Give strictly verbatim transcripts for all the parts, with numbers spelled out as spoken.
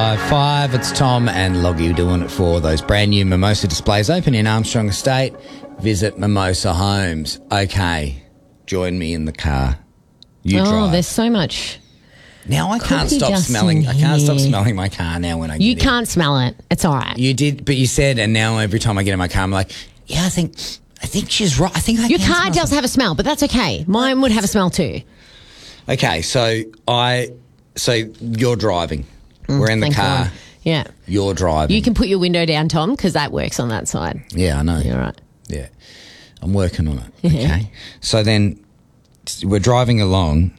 Five, five, it's Tom and Loggy doing it for those brand new Mimosa displays open in Armstrong Estate. Visit Mimosa Homes. Okay, join me in the car. You oh, drive. there's so much. Now I Could can't be stop just smelling. in I can't stop here. smelling my car now when I get You in. can't smell it. It's all right. You did, but you said, and now every time I get in my car, I'm like, yeah, I think, I think she's right. I think I Your can car smell does something. have a smell, but that's okay. Mine would have a smell too. Okay, so I, so you're driving. We're in the Thank car. God. Yeah. You're driving. You can put your window down, Tom, because that works on that side. Yeah, I know. You're right. Yeah. I'm working on it. Okay. So then we're driving along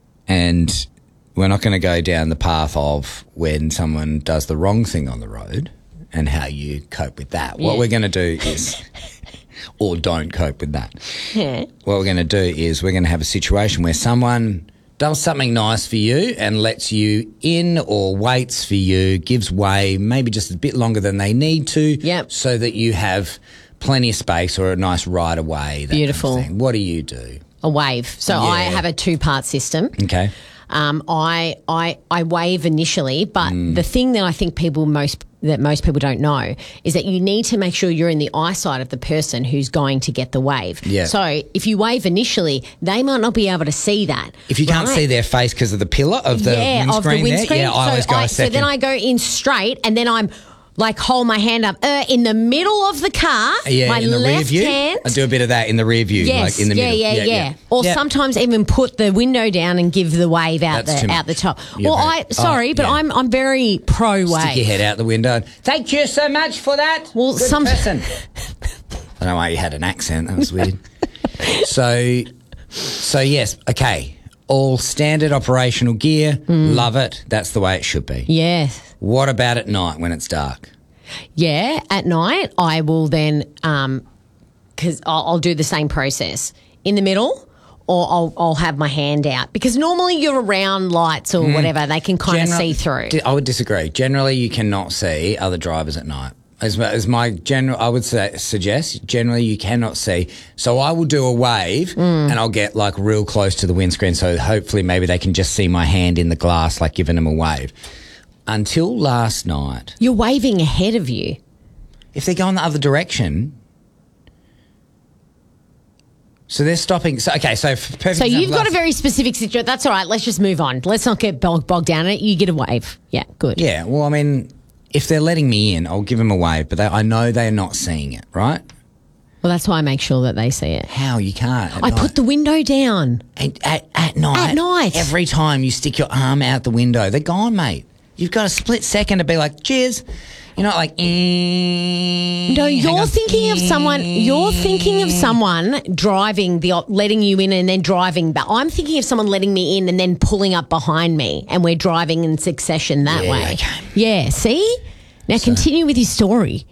and we're not going to go down the path of when someone does the wrong thing on the road and how you cope with that. What Yeah. we're going to do is, or don't cope with that. Yeah. What we're going to do is we're going to have a situation where someone does something nice for you and lets you in or waits for you, gives way maybe just a bit longer than they need to, Yep. so that you have plenty of space or a nice right away. That Beautiful. Kind of thing. What do you do? A wave. So I Yeah. have a two-part system. Okay. Um, I, I I wave initially, but Mm. the thing that I think people most that most people don't know is that you need to make sure you're in the eyesight of the person who's going to get the wave. Yeah. So if you wave initially, they might not be able to see that. If you can't right? see their face because of the pillar of the yeah, windscreen, of the windscreen. there, yeah, I so always go I, a so second. then I go in straight, and then I'm like hold my hand up uh, in the middle of the car. yeah, my in the rear left view. hand. I do a bit of that in the rear view, Yes, like in the yeah, middle. yeah, yeah, yeah. Or Yeah. sometimes even put the window down and give the wave out That's too the out much. the top. You're well, very- I sorry, oh, but yeah. I'm I'm very pro wave. Stick your head out the window. Thank you so much for that. Well, Good some- person. I don't know why you had an accent. That was weird. so, so yes, okay. All standard operational gear. Love it. That's the way it should be. Yes. What about at night when it's dark? Yeah, at night I will then, um, because I'll, I'll do the same process in the middle, or I'll, I'll have my hand out because normally you're around lights or whatever, they can kind of General- see through. Di- I would disagree. Generally, you cannot see other drivers at night. As, my- as my general, I would say, suggest, generally you cannot see. So I will do a wave Mm. and I'll get like real close to the windscreen. So hopefully maybe they can just see my hand in the glass, like giving them a wave. Until last night, You're waving ahead of you. if they go in the other direction, so they're stopping. So okay, so for perfect So you've example, got a last- very specific situation. That's all right. Let's just move on. Let's not get bogged, bogged down in it. You get a wave. Yeah, good. Yeah, well, I mean, if they're letting me in, I'll give them a wave, but they, I know they're not seeing it, right? Well, that's why I make sure that they see it. How? You can't. At I night. put the window down. And at, at night. At night. Every time you stick your arm out the window, they're gone, mate. You've got a split second to be like, cheers. You're not like, eh, No, hang you're on. thinking of someone. You're thinking of someone driving the op- letting you in and then driving back. I'm thinking of someone letting me in and then pulling up behind me, and we're driving in succession that Yeah, way. okay. Yeah. See. Now continue with your story.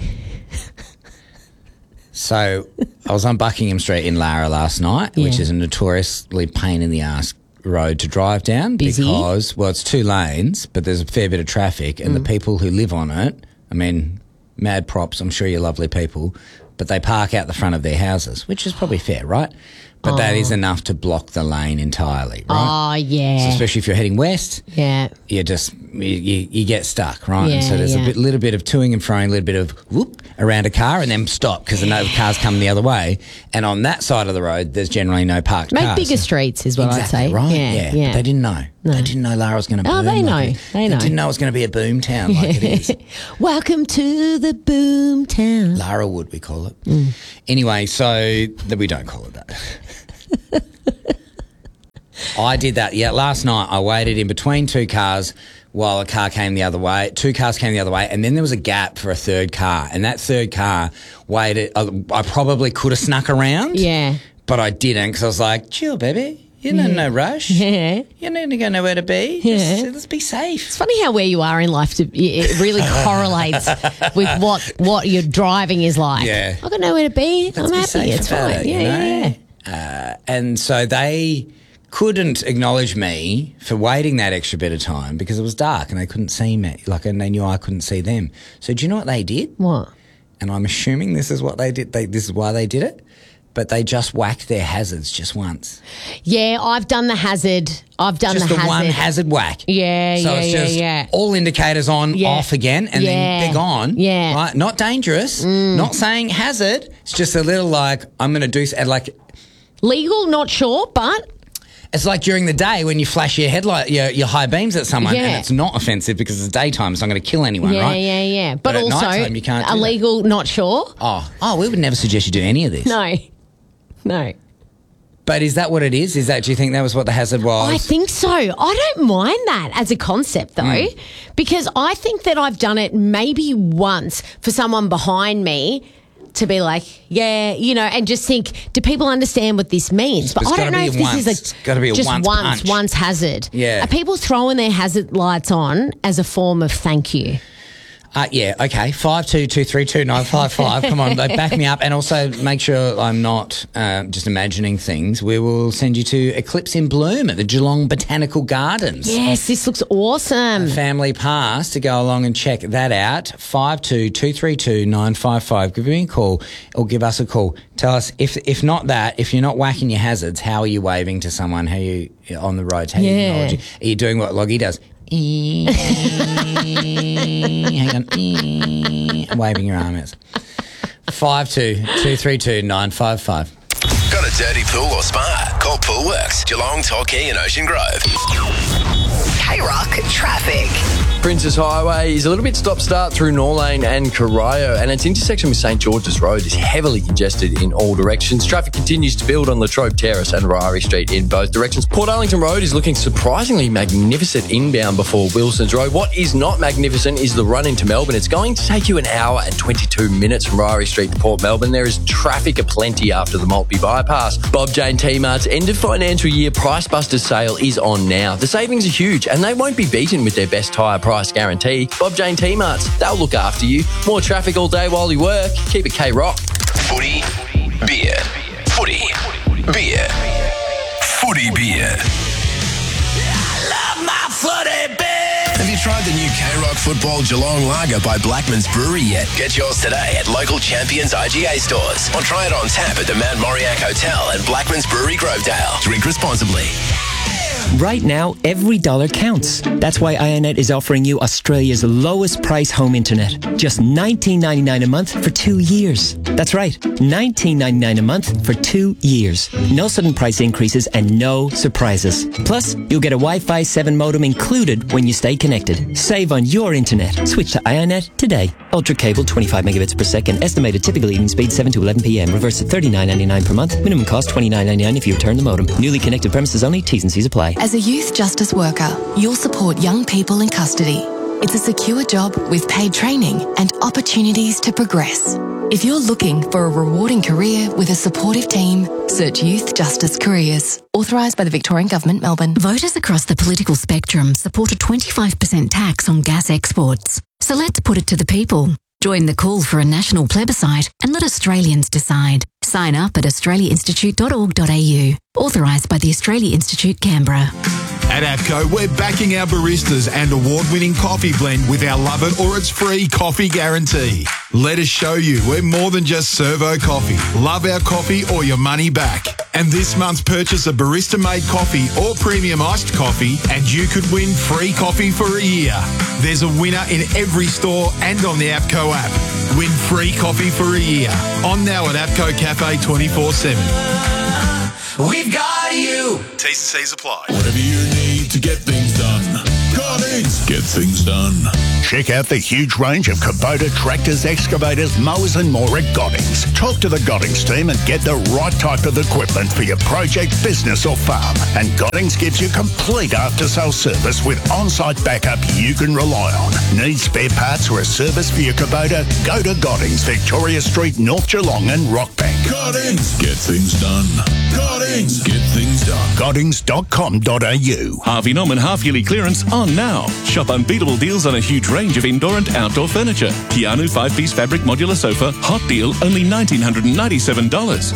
So I was on Buckingham Street in Lara last night, which Yeah. is a notoriously pain in the ass road to drive down Busy? because, well, it's two lanes, but there's a fair bit of traffic, and Mm. the people who live on it, I mean, mad props, I'm sure you're lovely people, but they park out the front of their houses, which is probably fair, right? But that is enough to block the lane entirely, right? Oh yeah. So especially if you're heading west, yeah. you just you, you, you get stuck, right? and so Yeah, there's yeah. a bit, little bit of toing and froing, a little bit of whoop around a car, and then stop because the cars come the other way. And on that side of the road, there's generally no parked Make cars. bigger streets is what Exactly, I'd say. right? Yeah. Yeah, Yeah. But they didn't know. They didn't know Lara was going to boom. Oh, they like know. it- They know. didn't know it was going to be a boom town like it is. Welcome to the boom town. Lara Wood, we call it. Anyway, so that we don't call it that. I did that. Yeah, last night I waited in between two cars while a car came the other way. Two cars came the other way, and then there was a gap for a third car. And that third car waited. I, I probably could have snuck around. Yeah. But I didn't because I was like, chill, baby. You're in no rush. Yeah. You're not going to go nowhere to be. Yeah. Just, let's be safe. It's funny how where you are in life to, it really correlates with what what your driving is like. Yeah. I've got nowhere to be. Let's I'm be happy. safe It's about fine. it, yeah, you know? yeah, Uh, yeah. and so they couldn't acknowledge me for waiting that extra bit of time because it was dark and they couldn't see me. Like, and they knew I couldn't see them. So do you know what they did? What? And I'm assuming this is what they did. They, this is why they did it. but they just whack their hazards just once. Yeah, I've done the hazard. I've done just the, the hazard. one hazard whack. Yeah, so yeah, it's yeah, just yeah. all indicators on, Yeah. off again, and Yeah. then they're gone. Yeah. Right? Not dangerous. Mm. Not saying hazard. It's just a little like, I'm going to do, and like, Legal, not sure, but it's like during the day when you flash your headlight, your, your high beams at someone, Yeah. and it's not offensive because it's daytime. It's not going to kill anyone, yeah, right? yeah, yeah. But, But at also, nighttime, you can't do that. illegal, not sure. Oh, oh, we would never suggest you do any of this. No, no. But is that what it is? Is that, do you think that was what the hazard was? I think so. I don't mind that as a concept, though, Mm. because I think that I've done it maybe once for someone behind me to be like, yeah, you know, and just think, do people understand what this means? But It's I don't gotta know be if a this once. is a It's gotta be a just once once, punch. once hazard. Yeah. Are people throwing their hazard lights on as a form of thank you? Uh, yeah, okay. five two two three two nine five five. Come on, like, back me up. And also make sure I'm not uh, just imagining things. We will send you to Eclipse in Bloom at the Geelong Botanical Gardens. Yes, this looks awesome. Family pass to go along and check that out. five two two three two nine five five. Give me a call or give us a call. Tell us, if if not that, if you're not whacking your hazards, how are you waving to someone? How are you on the roads? How are you Yeah. acknowledging? Are you doing what Loggy does? Hang on. Waving your arm out. five two two three two nine five five. Got a dirty pool or spa? Call Poolworks, Geelong, Torquay and Ocean Grove. K-Rock traffic. Princess Highway is a little bit stop-start through Norlane and Corio, and its intersection with St George's Road is heavily congested in all directions. Traffic continues to build on Latrobe Terrace and Ryrie Street in both directions. Port Arlington Road is looking surprisingly magnificent inbound before Wilson's Road. What is not magnificent is the run into Melbourne. It's going to take you an hour and twenty-two minutes from Ryrie Street to Port Melbourne. There is traffic aplenty after the Maltby bypass. Bob Jane T-Mart's end of financial year Price Busters sale is on now. The savings are huge and they won't be beaten with their best tyre price guarantee. Bob Jane T-Marts, they'll look after you. More traffic all day while you work. Keep it K-Rock. Footy, beer. Footy, beer. Footy, beer. Love my footy beer. Have you tried the new K-Rock Football Geelong Lager by Blackman's Brewery yet? Get yours today at local Champions I G A stores or try it on tap at the Mount Moriac Hotel and Blackman's Brewery, Grovedale. Drink responsibly. Right now, every dollar counts. That's why IONET is offering you Australia's lowest price home internet. Just nineteen ninety-nine a month for two years. That's right, nineteen ninety-nine a month for two years. No sudden price increases and no surprises. Plus, you'll get a Wi-Fi seven modem included when you stay connected. Save on your internet. Switch to IONET today. Ultra cable, twenty-five megabits per second. Estimated typical eating speed, seven to eleven p.m. Reverse at thirty-nine ninety-nine per month. Minimum cost, twenty-nine ninety-nine if you return the modem. Newly connected premises only. T's and C's apply. As a youth justice worker, you'll support young people in custody. It's a secure job with paid training and opportunities to progress. If you're looking for a rewarding career with a supportive team, search Youth Justice Careers. Authorised by the Victorian Government, Melbourne. Voters across the political spectrum support a twenty-five percent tax on gas exports. So let's put it to the people. Join the call for a national plebiscite and let Australians decide. Sign up at australia institute dot org dot a u. Authorised by the Australia Institute, Canberra. At APCO, we're backing our baristas and award-winning coffee blend with our love it or it's free coffee guarantee. Let us show you we're more than just servo coffee. Love our coffee or your money back. And this month, purchase a barista-made coffee or premium iced coffee and you could win free coffee for a year. There's a winner in every store and on the APCO app. Win free coffee for a year. On now at APCO Cafe twenty-four seven. We've got you. T's and C's apply. Whatever you need to get things done. Goddings, get things done. Check out the huge range of Kubota tractors, excavators, mowers and more at Goddings. Talk to the Goddings team and get the right type of equipment for your project, business or farm. And Goddings gives you complete after-sale service with on-site backup you can rely on. Need spare parts or a service for your Kubota? Go to Goddings, Victoria Street, North Geelong and Rockbank. Goddings, get things done. Goddings, get things done. Goddings dot com dot a u. Harvey Norman half-yearly clearance on now. Shop unbeatable deals on a huge range of indoor and outdoor furniture. Keanu five-piece fabric modular sofa, hot deal, only one thousand nine hundred ninety-seven dollars.